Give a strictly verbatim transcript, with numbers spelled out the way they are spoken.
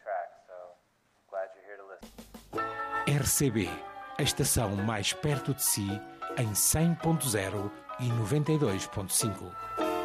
R C B, a estação mais perto de si, em cem ponto zero e noventa e dois ponto cinco.